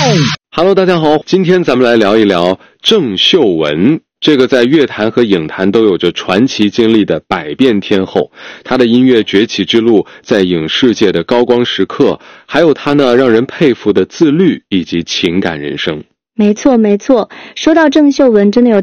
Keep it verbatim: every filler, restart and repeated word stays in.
Hello， 大家好，今天咱们来聊一聊郑秀文，这个在乐坛和影坛都有着传奇经历的百变天后。她的音乐崛起之路，在影视界的高光时刻，还有她呢让人佩服的自律以及情感人生。 没错没错，说到郑秀文，真的有